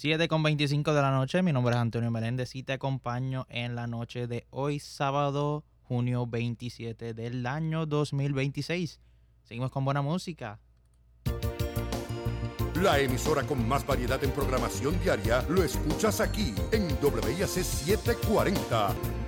7:25 de la noche, mi nombre es Antonio Meléndez y te acompaño en la noche de hoy, sábado, junio 27 del año 2026. Seguimos con buena música. La emisora con más variedad en programación diaria lo escuchas aquí en WIAC 740,